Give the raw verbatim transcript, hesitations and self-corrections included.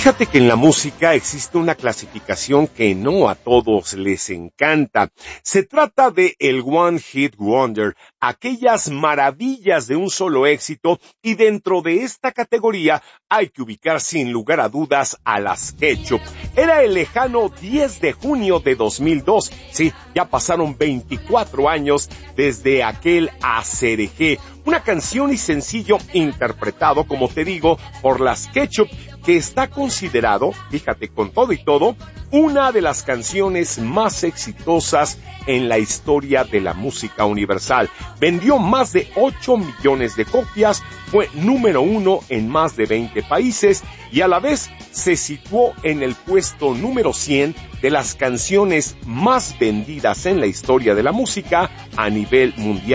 Fíjate que en la música existe una clasificación que no a todos les encanta. Se trata de el One Hit Wonder, aquellas maravillas de un solo éxito, y dentro de esta categoría hay que ubicar sin lugar a dudas a las Ketchup. Era el lejano diez de junio de dos mil dos. Sí, ya pasaron veinticuatro años desde aquel Acerejé, una canción y sencillo interpretado, como te digo, por las Ketchup, que está considerado, fíjate, con todo y todo, una de las canciones más exitosas en la historia de la música universal. Vendió más de ocho millones de copias, fue número uno en más de veinte países y a la vez se situó en el puesto número cien de las canciones más vendidas en la historia de la música a nivel mundial.